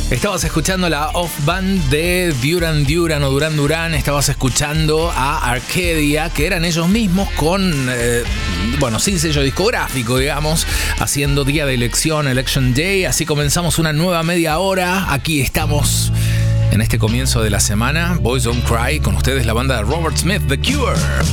Estabas escuchando la off-band de Duran Duran. Estabas escuchando a Arcadia, que eran ellos mismos con, sin sello discográfico, digamos, haciendo día de elección, Election Day. Así comenzamos una nueva media hora. Aquí estamos en este comienzo de la semana. Boys Don't Cry, con ustedes la banda de Robert Smith, The Cure.